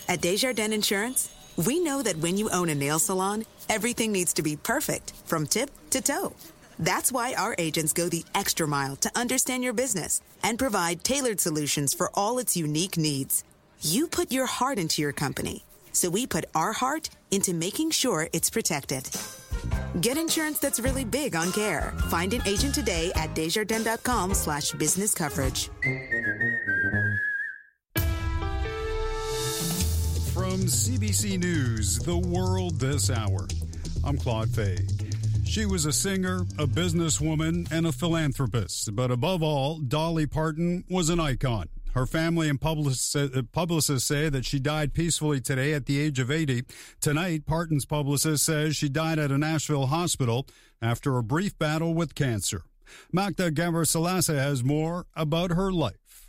At Desjardins Insurance, we know that when you own a nail salon, everything needs to be perfect from tip to toe. That's why our agents go the extra mile to understand your business and provide tailored solutions for all its unique needs. You put your heart into your company, so we put our heart into making sure it's protected. Get insurance that's really big on care. Find an agent today at Desjardins.com/business coverage. From CBC News, The World This Hour, I'm Claude Fay. She was a singer, a businesswoman, and a philanthropist. But above all, Dolly Parton was an icon. Her family and publicists say that she died peacefully today at the age of 80. Tonight, Parton's publicist says she died at a Nashville hospital after a brief battle with cancer. Magda Gebrselassie has more about her life.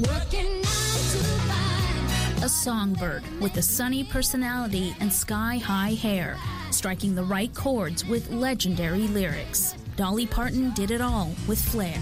A songbird with a sunny personality and sky-high hair, striking the right chords with legendary lyrics. Dolly Parton did it all with flair.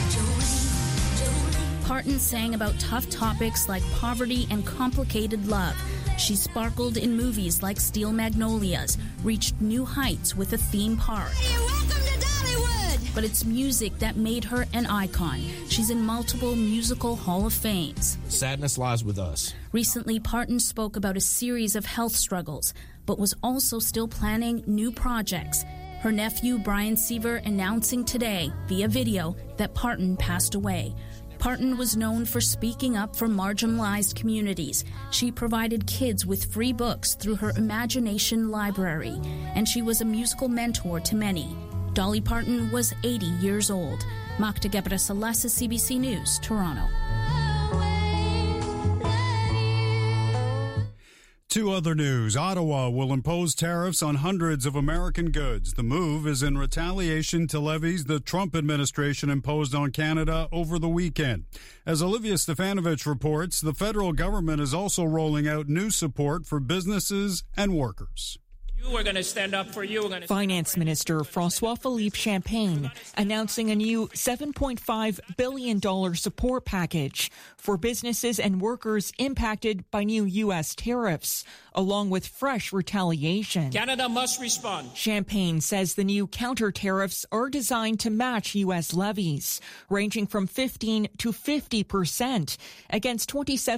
Parton sang about tough topics like poverty and complicated love. She sparkled in movies like Steel Magnolias, reached new heights with a theme park. Hey, welcome to Dollywood! But it's music that made her an icon. She's in multiple musical Hall of Fames. Sadness lies with us. Recently, Parton spoke about a series of health struggles, but was also still planning new projects. Her nephew, Brian Seaver, announcing today via video that Parton passed away. Parton was known for speaking up for marginalized communities. She provided kids with free books through her Imagination Library, and she was a musical mentor to many. Dolly Parton was 80 years old. Magda Gebrselassie, CBC News, Toronto. To other news, Ottawa will impose tariffs on hundreds of American goods. The move is in retaliation to levies the Trump administration imposed on Canada over the weekend. As Olivia Stefanovich reports, the federal government is also rolling out new support for businesses and workers. We're going to stand up for you. Finance Minister François-Philippe Champagne announcing a new $7.5 billion support package for businesses and workers impacted by new U.S. tariffs, along with fresh retaliation. Canada must respond. Champagne says the new counter tariffs are designed to match U.S. levies, ranging from 15 to 50% against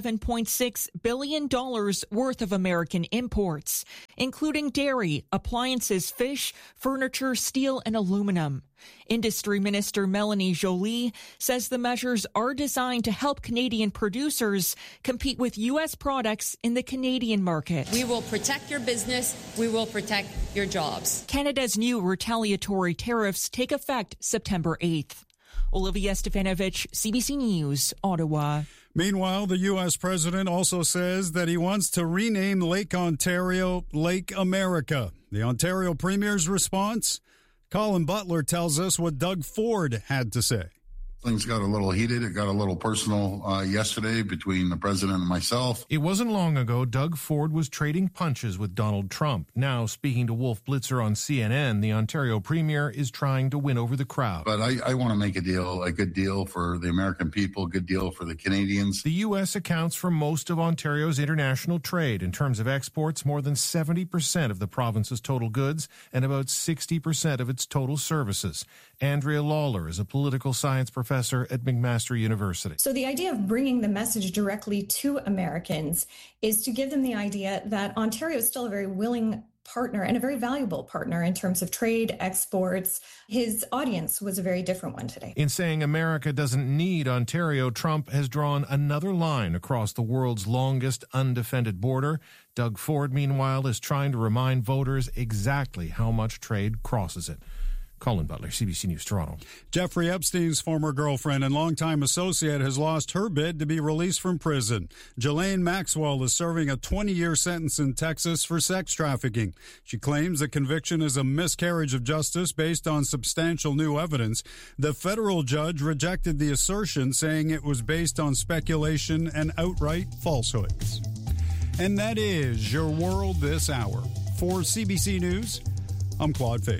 $27.6 billion worth of American imports, including dairy, appliances, fish, furniture, steel, and aluminum. Industry Minister Melanie Joly says the measures are designed to help Canadian producers compete with U.S. products in the Canadian market. We will protect your business. We will protect your jobs. Canada's new retaliatory tariffs take effect September 8th. Olivia Stefanovich, CBC News, Ottawa. Meanwhile, the U.S. president also says that he wants to rename Lake Ontario Lake America. The Ontario Premier's response? Colin Butler tells us what Doug Ford had to say. Things got a little heated. It got a little personal yesterday between the president and myself. It wasn't long ago Doug Ford was trading punches with Donald Trump. Now, speaking to Wolf Blitzer on CNN, the Ontario Premier is trying to win over the crowd. But I want to make a good deal for the American people, a good deal for the Canadians. The U.S. accounts for most of Ontario's international trade. In terms of exports, more than 70% of the province's total goods and about 60% of its total services. Andrea Lawler is a political science professor at McMaster University. So the idea of bringing the message directly to Americans is to give them the idea that Ontario is still a very willing partner and a very valuable partner in terms of trade, exports. His audience was a very different one today. In saying America doesn't need Ontario, Trump has drawn another line across the world's longest undefended border. Doug Ford, meanwhile, is trying to remind voters exactly how much trade crosses it. Colin Butler, CBC News, Toronto. Jeffrey Epstein's former girlfriend and longtime associate has lost her bid to be released from prison. Ghislaine Maxwell is serving a 20-year sentence in Texas for sex trafficking. She claims the conviction is a miscarriage of justice based on substantial new evidence. The federal judge rejected the assertion, saying it was based on speculation and outright falsehoods. And that is your world this hour. For CBC News, I'm Claude Fake.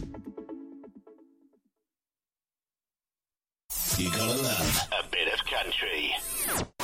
You gotta love a bit of country. country.